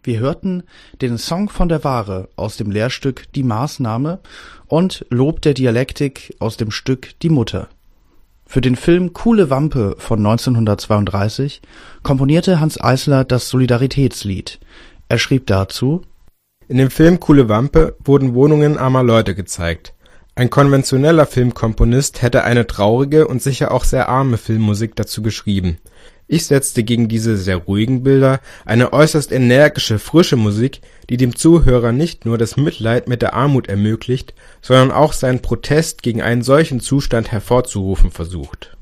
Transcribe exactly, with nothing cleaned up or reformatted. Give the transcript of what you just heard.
Wir hörten den Song von der Ware aus dem Lehrstück Die Maßnahme und Lob der Dialektik aus dem Stück Die Mutter. Für den Film Kuhle Wampe von neunzehnhundertzweiunddreißig komponierte Hanns Eisler das Solidaritätslied. Er schrieb dazu: In dem Film Kuhle Wampe wurden Wohnungen armer Leute gezeigt. Ein konventioneller Filmkomponist hätte eine traurige und sicher auch sehr arme Filmmusik dazu geschrieben. Ich setzte gegen diese sehr ruhigen Bilder eine äußerst energische, frische Musik, die dem Zuhörer nicht nur das Mitleid mit der Armut ermöglicht, sondern auch seinen Protest gegen einen solchen Zustand hervorzurufen versucht